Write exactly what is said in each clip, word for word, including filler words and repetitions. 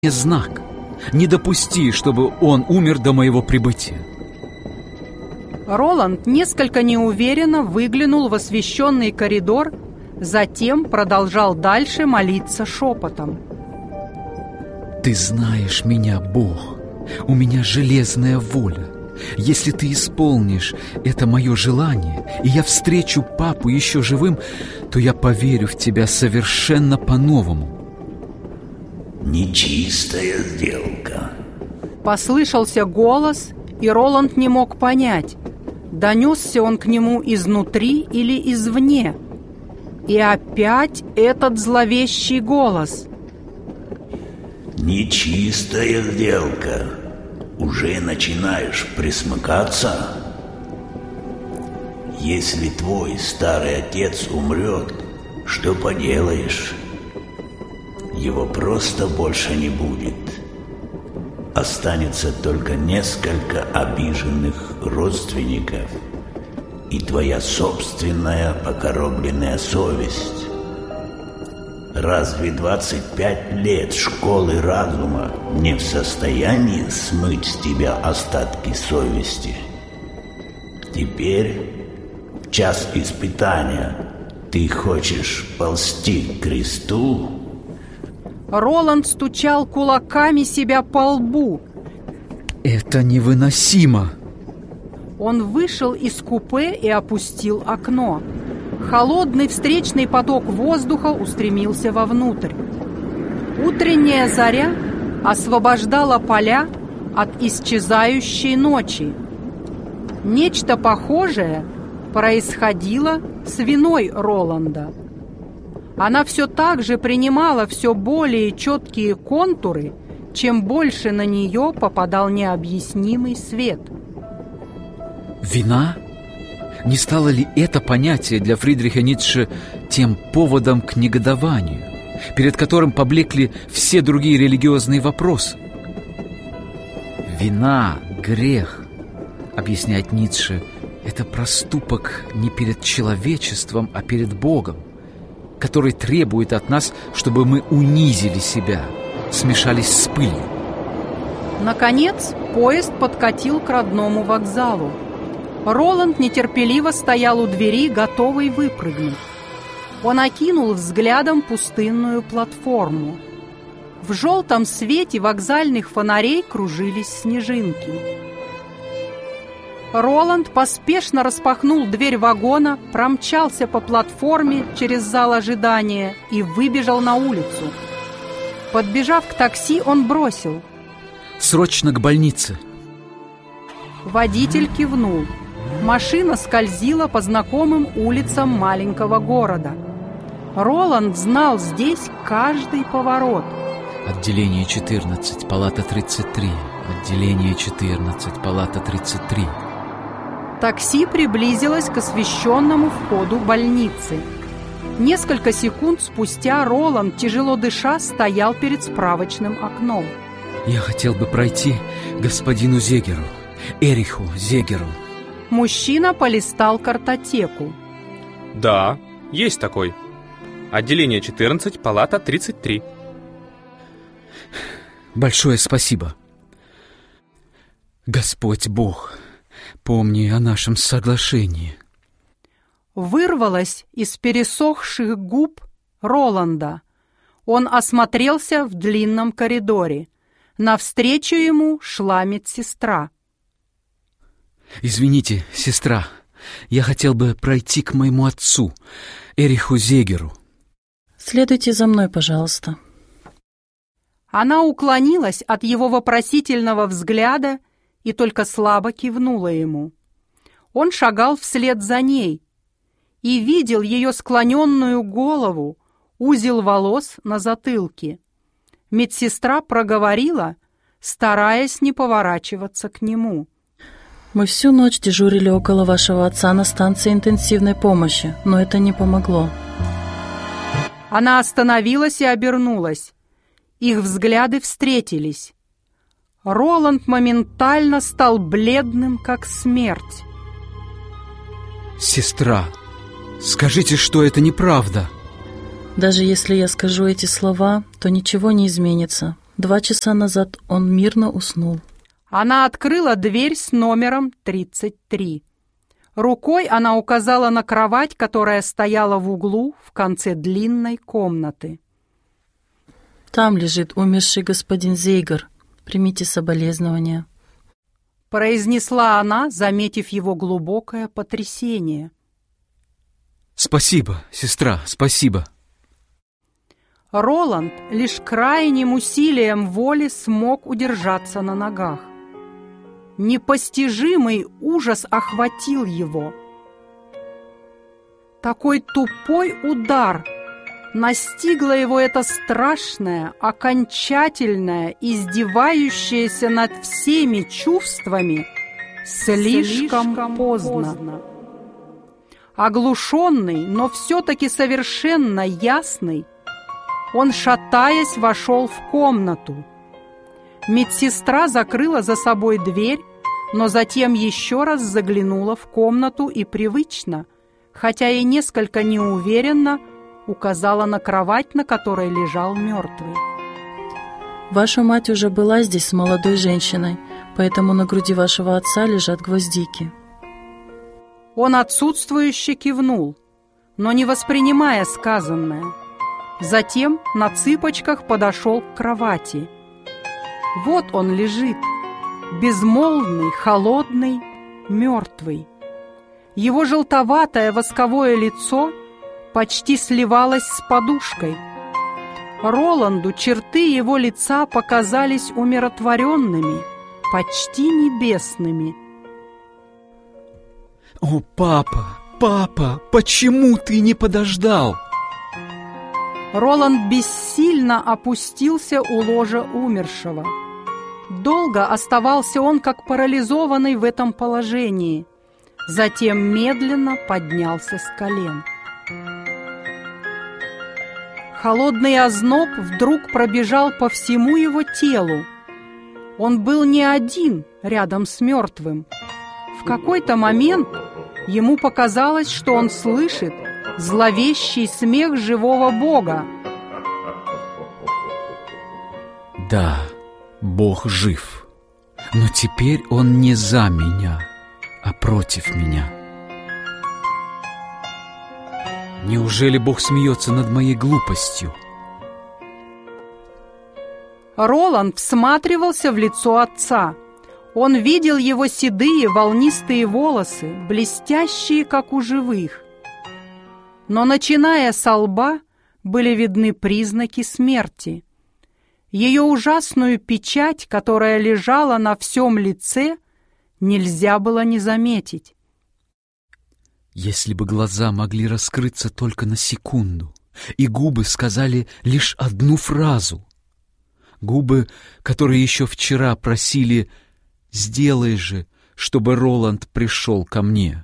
знак. Не допусти, чтобы он умер до моего прибытия. Роланд несколько неуверенно выглянул в освещенный коридор, затем продолжал дальше молиться шепотом. Ты знаешь меня, Бог. У меня железная воля. Если ты исполнишь это мое желание, и я встречу папу еще живым, то я поверю в тебя совершенно по-новому. Нечистая сделка. Послышался голос, и Роланд не мог понять, донесся он к нему изнутри или извне. И опять этот зловещий голос. Нечистая сделка. Уже начинаешь присмыкаться? Если твой старый отец умрет, что поделаешь? Его просто больше не будет. Останется только несколько обиженных родственников и твоя собственная покоробленная совесть. Разве двадцать пять лет школы разума не в состоянии смыть с тебя остатки совести? Теперь, в час испытания, ты хочешь ползти к кресту? Роланд стучал кулаками себя по лбу. Это невыносимо. Он вышел из купе и опустил окно. Холодный встречный поток воздуха устремился вовнутрь. Утренняя заря освобождала поля от исчезающей ночи. Нечто похожее происходило с виной Роланда. Она все так же принимала все более четкие контуры, чем больше на нее попадал необъяснимый свет. Вина? Не стало ли это понятие для Фридриха Ницше тем поводом к негодованию, перед которым поблекли все другие религиозные вопросы? Вина, грех, объясняет Ницше, это проступок не перед человечеством, а перед Богом, который требует от нас, чтобы мы унизили себя, смешались с пылью. Наконец, поезд подкатил к родному вокзалу. Роланд нетерпеливо стоял у двери, готовый выпрыгнуть. Он окинул взглядом пустынную платформу. В желтом свете вокзальных фонарей кружились снежинки. Роланд поспешно распахнул дверь вагона, промчался по платформе через зал ожидания и выбежал на улицу. Подбежав к такси, он бросил: «Срочно к больнице!» Водитель кивнул. Машина скользила по знакомым улицам маленького города. Роланд знал здесь каждый поворот. Отделение четырнадцать, палата тридцать три. Отделение четырнадцать, палата тридцать три. Такси приблизилось к освещенному входу больницы. Несколько секунд спустя Роланд, тяжело дыша, стоял перед справочным окном. Я хотел бы пройти к господину Зегеру, Эриху Зегеру. Мужчина полистал картотеку. Да, есть такой. Отделение четырнадцать, палата тридцать три. Большое спасибо. Господь Бог, помни о нашем соглашении. Вырвалось из пересохших губ Роланда. Он осмотрелся в длинном коридоре. Навстречу ему шла медсестра. Извините, сестра, я хотел бы пройти к моему отцу, Эриху Зегеру. Следуйте за мной, пожалуйста. Она уклонилась от его вопросительного взгляда и только слабо кивнула ему. Он шагал вслед за ней и видел ее склоненную голову, узел волос на затылке. Медсестра проговорила, стараясь не поворачиваться к нему: Мы всю ночь дежурили около вашего отца на станции интенсивной помощи, но это не помогло. Она остановилась и обернулась. Их взгляды встретились. Роланд моментально стал бледным, как смерть. Сестра, скажите, что это неправда. Даже если я скажу эти слова, то ничего не изменится. Два часа назад он мирно уснул. Она открыла дверь с номером тридцать три. Рукой она указала на кровать, которая стояла в углу в конце длинной комнаты. «Там лежит умерший господин Зейгар. Примите соболезнования», — произнесла она, заметив его глубокое потрясение. «Спасибо, сестра, спасибо». Роланд лишь крайним усилием воли смог удержаться на ногах. Непостижимый ужас охватил его. Такой тупой удар настигло его это страшное, окончательное, издевающееся над всеми чувствами слишком, слишком поздно. поздно. Оглушенный, но все-таки совершенно ясный, он, шатаясь, вошел в комнату. Медсестра закрыла за собой дверь, но затем еще раз заглянула в комнату и привычно, хотя и несколько неуверенно, указала на кровать, на которой лежал мертвый. «Ваша мать уже была здесь с молодой женщиной, поэтому на груди вашего отца лежат гвоздики». Он отсутствующе кивнул, но не воспринимая сказанное. Затем на цыпочках подошел к кровати. Вот он лежит, безмолвный, холодный, мертвый. Его желтоватое восковое лицо почти сливалось с подушкой. Роланду черты его лица показались умиротворенными, почти небесными. «О, папа, папа, почему ты не подождал?» Роланд бессильно опустился у ложа умершего. Долго оставался он как парализованный в этом положении. Затем медленно поднялся с колен. Холодный озноб вдруг пробежал по всему его телу. Он был не один рядом с мертвым. В какой-то момент ему показалось, что он слышит зловещий смех живого Бога. Да, Бог жив, но теперь Он не за меня, а против меня. Неужели Бог смеется над моей глупостью? Роланд всматривался в лицо отца. Он видел его седые волнистые волосы, блестящие, как у живых. Но, начиная со лба, были видны признаки смерти. Ее ужасную печать, которая лежала на всем лице, нельзя было не заметить. Если бы глаза могли раскрыться только на секунду, и губы сказали лишь одну фразу. Губы, которые еще вчера просили «Сделай же, чтобы Роланд пришел ко мне».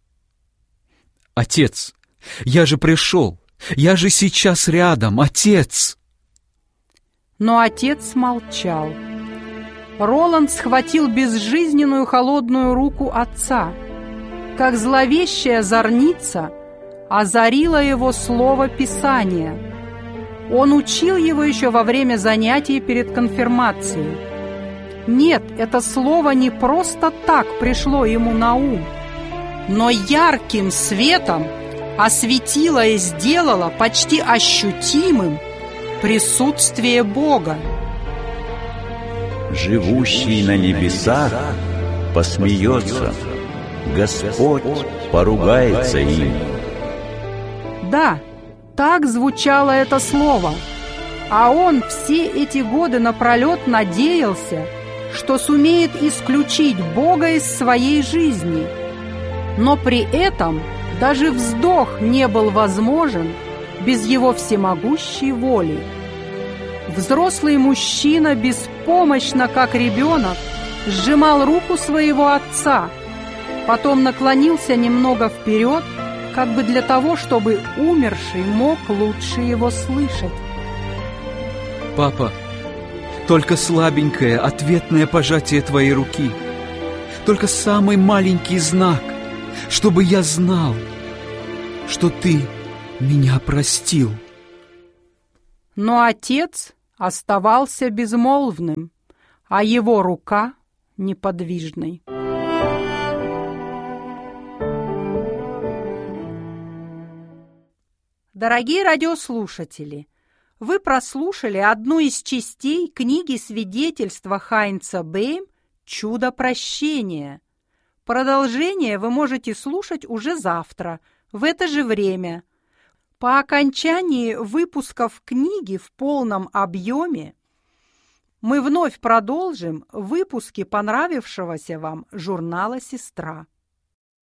«Отец, я же пришел! Я же сейчас рядом, отец!» Но отец молчал. Роланд схватил безжизненную холодную руку отца. Как зловещая зорница озарило его слово Писания. Он учил его еще во время занятий перед конфирмацией. Нет, это слово не просто так пришло ему на ум, но ярким светом осветило и сделало почти ощутимым присутствие Бога. Живущий на небесах посмеется, Господь поругается им. Да, так звучало это слово, а он все эти годы напролет надеялся, что сумеет исключить Бога из своей жизни. Но при этом даже вздох не был возможен без его всемогущей воли. Взрослый мужчина беспомощно, как ребенок, сжимал руку своего отца, потом наклонился немного вперед, как бы для того, чтобы умерший мог лучше его слышать. «Папа, только слабенькое ответное пожатие твоей руки, только самый маленький знак, чтобы я знал, что ты меня простил». Но отец оставался безмолвным, а его рука неподвижной. Дорогие радиослушатели, вы прослушали одну из частей книги свидетельства Хайнца Бейм «Чудо прощения». Продолжение вы можете слушать уже завтра, в это же время. По окончании выпусков книги в полном объеме мы вновь продолжим выпуски понравившегося вам журнала «Сестра».